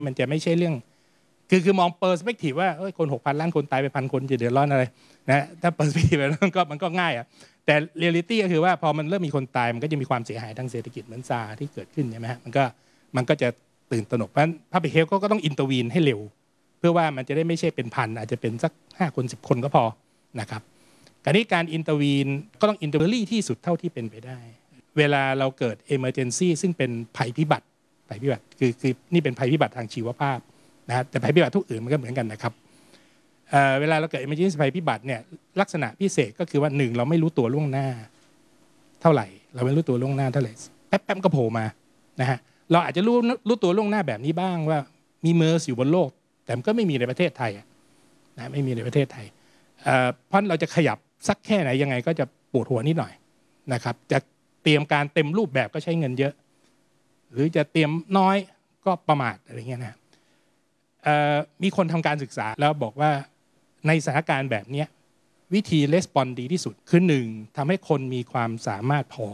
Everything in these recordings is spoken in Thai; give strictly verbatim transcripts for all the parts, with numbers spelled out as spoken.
มันจะไม่ใช่เรื่องคือคือมองเปอร์สเปกทีฟว่าคนหกพันล้านคนตายไปพันคนจะเดือดร้อนอะไรนะถ้าเปอร์สเปกทีฟมันก็มันก็ง่ายอ่ะแต่เรียลิตี้ก็คือว่าพอมันเริ่มมีคนตายมันก็จะมีความเสียหายทางเศรษฐกิจเหมือนซาที่เกิดขึ้นใช่ไหมฮะมันก็มันก็จะตื่นตระหนกเพราะฉะนั้นพับลิกเฮลท์ก็ต้องอินเตอร์วีนให้เร็วเพื่อว่ามันจะได้ไม่ใช่เป็นพันอาจจะเป็นสักห้าคนสิบคนก็พอนะครับการนี้การอินเตอร์วีนก็ต้องอินเตอร์ลี่ที่สุดเท่าที่เป็นไปได้เวลาเราเกิด emergency ซึ่งเป็นภัยพิบัติภัยพิบัติคือคือนี่เป็นภัยพิบัติทางชีวภาพนะแต่ภัยพิบัติทุกอื่นมันก็เหมือนกันนะครับ เ, เวลาเราเกิด emergency ภัยพิบัติเนี่ยลักษณะพิเศษก็คือว่าหนึ่งเราไม่รู้ตัวล่วงหน้าเท่าไหร่เราไม่รู้ตัวล่วงหน้าเท่าไหร่แป๊บๆก็โผล่มานะฮะเราอาจจะรู้รู้ตัวล่วงหน้าแบบนี้บ้างว่ามีเมอร์สอยู่บนโลกแต่มันก็ไม่มีในประเทศไทยนะไม่มีในประเทศไทย เ, เพราะเราจะขยับสักแค่ไหนยังไงก็จะปวดหัวนิดหน่อยนะครับจะเตรียมการเต็มรูปแบบก็ใช้เงินเยอะหรือจะเตรียมน้อยก็ประมาทอะไรเงี้ยนะมีคนทำการศึกษาแล้วบอกว่าในสถานการณ์แบบนี้วิธีレスปอนดีที่สุดคือหนึ่งทำให้คนมีความสามารถพอ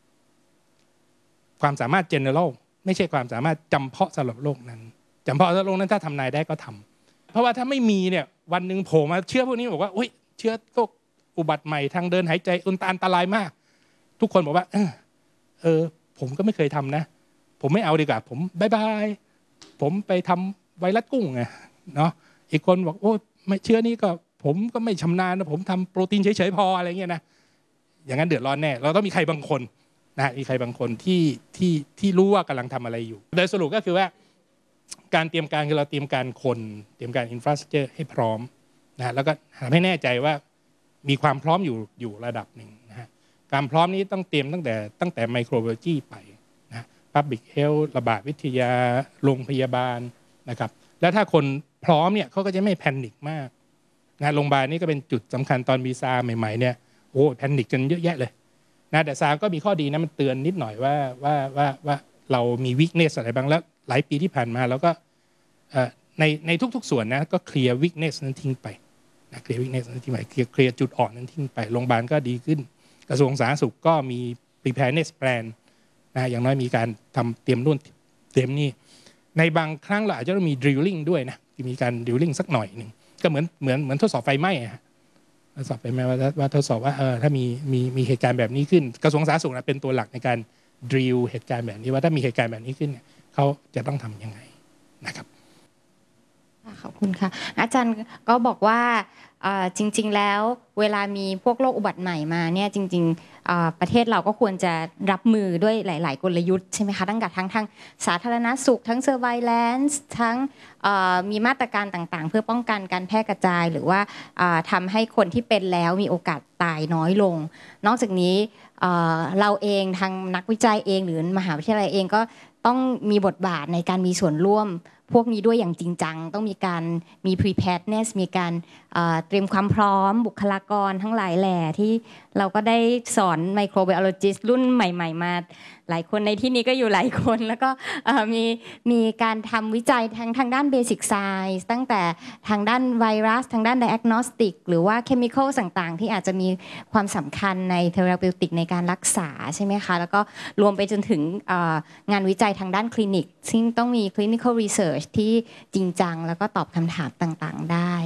ความสามารถ general ไม่ใช่ความสามารถจำเพาะสำหรับโลกนั้นจำเพาะสำหรับโลกนั้นถ้าทำนายได้ก็ทำเพราะว่าถ้าไม่มีเนี่ยวันหนึ่งโผล่มาเชื้อพวกนี้บอกว่าเชื้อโรคอุบัติใหม่ทางเดินหายใจอันตรายมากทุกคนบอกว่าเออเออผมก็ไม่เคยทำนะผมไม่เอาดีกว่าผมบายบายผมไปทำไวรัสกุ้งไงเนาะอีกคนบอกโอ้ไม่เชื้อนี้ก็ผมก็ไม่ชำนาญนะผมทำโปรตีนเฉยๆพออะไรเงี้ยนะอย่างนั้นเดือดร้อนแน่เราต้องมีใครบางคนนะมีใครบางคนที่ที่ที่รู้ว่ากำลังทำอะไรอยู่โดยสรุปก็คือว่าการเตรียมการคือเราเตรียมการคนเตรียมการอินฟราสตรัคเจอร์ให้พร้อมนะแล้วก็ทำให้แน่ใจว่ามีความพร้อมอยู่อยู่ระดับหนึ่งนะฮะการพร้อมนี้ต้องเตรียมตั้งแต่ตั้งแต่ไมโครไบโอโลจีไปนะ Public Health ระบาดวิทยาโรงพยาบาลนะครับแล้วถ้าคนพร้อมเนี่ยเขาก็จะไม่แพนิคมากนะโรงพยาบาลนี่ก็เป็นจุดสำคัญตอนมีซาใหม่ๆเนี่ยโอ้แพนิคกันเยอะแยะเลยนะแต่ซาก็มีข้อดีนะมันเตือนนิดหน่อยว่าว่าว่าว่าเรามีวีคเนสอะไรบ้างแล้วหลายปีที่ผ่านมาเราก็ในในทุกๆส่วนนะก็เคลียร์วีคเนสนั้นทิ้งไปนะเคลียร์วีคเนสนั้นทิ้งไปเคลียร์เคลียร์จุดอ่อนนั้นทิ้งไปโรงพยาบาลก็ดีขึ้นกระทรวงสาธารณสุขก็มี preparedness plan นะอย่างน้อยมีการทำเตรียมนู่นเตรียมนี่ในบางครั้งเราอาจจะต้องมี drilling ด้วยนะมีการ drilling สักหน่อยหนึ่งก็เหมือนเหมือนเหมือนทดสอบไฟไหม้ฮะทดสอบไฟไหม้ว่าว่าทดสอบว่าเออถ้ามีมีมีเหตุการณ์แบบนี้ขึ้นกระทรวงสาธารณสุขนะเป็นตัวหลักในการ drill เหตุการณ์แบบนี้ว่าถ้ามีเหตุการณ์แบบนี้ขึ้นเนี่ยเขาจะต้องทำยังไงนะครับขอบคุณค่ะอาจารย์ก็บอกว่าจริงๆแล้วเวลามีพวกโรคอุบัติใหม่มาเนี่ยจริงๆประเทศเราก็ควรจะรับมือด้วยหลายๆกลยุทธ์ใช่ไหมคะตั้งแต่ทั้งทางสาธารณสุขทั้ง surveillance ทั้งมีมาตรการต่างๆเพื่อป้องกันการแพร่กระจายหรือว่าทำให้คนที่เป็นแล้วมีโอกาสตายน้อยลงนอกจากนี้เราเองทางนักวิจัยเองหรือมหาวิทยาลัยเองก็ต้องมีบทบาทในการมีส่วนร่วมพวกนี้ด้วยอย่างจริงจังต้องมีการมี preparedness มีการเตรียมความพร้อมบุคลากรทั้งหลายแหล่ที่เราก็ได้สอน microbiologist รุ่นใหม่ๆมาหลายคนในที่นี้ก็อยู่หลายคนแล้วก็มีมีการทำวิจัยทั้งทางด้าน basic science ตั้งแต่ทางด้านไวรัสทางด้าน diagnostic หรือว่า chemical ต่างๆที่อาจจะมีความสำคัญใน therapeutic ในการรักษาใช่ไหมคะแล้วก็รวมไปจนถึงงานวิจัยทางด้านคลินิกซึ่งต้องมี clinical research ที่จริงจังแล้วก็ตอบคำถามต่างๆได้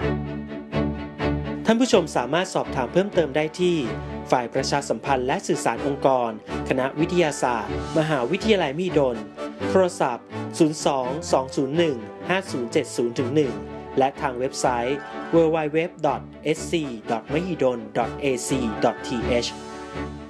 ท่านผู้ชมสามารถสอบถามเพิ่มเติมได้ที่ฝ่ายประชาสัมพันธ์และสื่อสารองค์กรคณะวิทยาศาสตร์มหาวิทยาลัยมหิดลโทรศัพท์ศูนย์ สอง สอง ศูนย์ หนึ่ง ห้า ศูนย์ เจ็ด ศูนย์ หนึ่ง และทางเว็บไซต์ ดับเบิลยู ดับเบิลยู ดับเบิลยู ดอท เอส ซี ดอท มหิดล ดอท เอ ซี ดอท ที เอช